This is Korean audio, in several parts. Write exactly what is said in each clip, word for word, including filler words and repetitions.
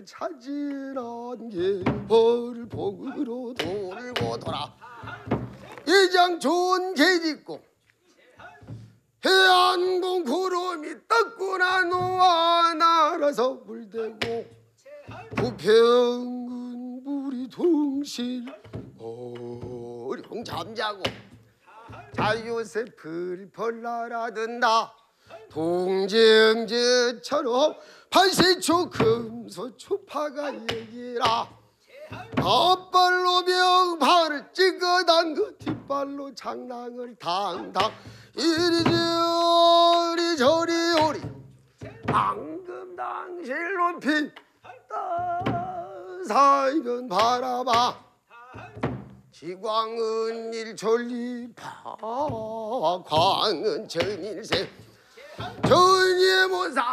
길 찾으란 게 벌을 복으로 돌고 돌아 이장 좋은 계집고 해안동 구름이 떴구나 노아 날아서 물대고 부평은 물이 둥실 어령 잠자고 자요새 풀펄 날아든다 동정제처럼 팔세초 금소 추파가 얘기라 앞발로 명발을 찍어당그 뒷발로 장랑을 당당 이리저리 저리오리 방금 당실 높이 사이면 바라봐 지광은 일천리파 광은 천일세 전예 모산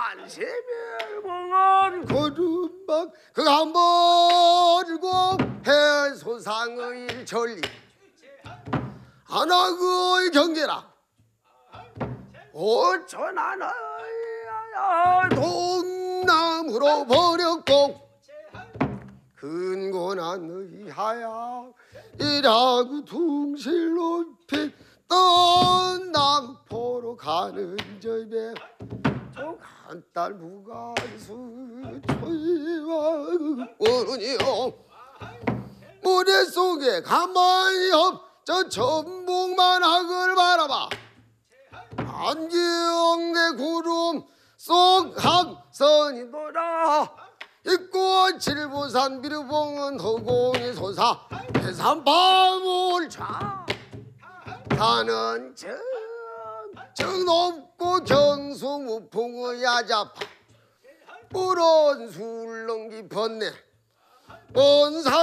세별봉원 고름박 그 한벌고 해소상의 일천리 하나그의 경계라 오천하나 동남으로 버렸고 근고난 의하야 이라고 둥실 높이 떠나포로 가는 저배 저간딸 무간수 초이와 오르니요 모래 속에 가만히 없저 전복만 학을 바라봐 안경내 구름 속 학선이 돌아 있고 칠보산 비르봉은 허공이 솟아 해산밤을 차 산은 정, 정 높고 경수무풍의 야자파 뿌런 술렁 깊었네 본산